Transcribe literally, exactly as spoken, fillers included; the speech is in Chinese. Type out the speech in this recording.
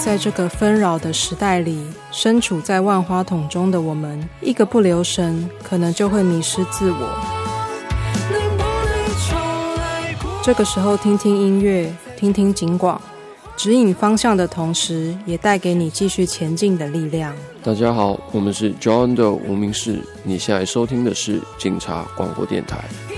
在这个纷扰的时代里，身处在万花筒中的我们，一个不留神，可能就会迷失自我。这个时候听听音乐，听听警广，指引方向的同时，也带给你继续前进的力量。 大家好，我们是 John 的无名氏，你现在收听的是警察广播电台。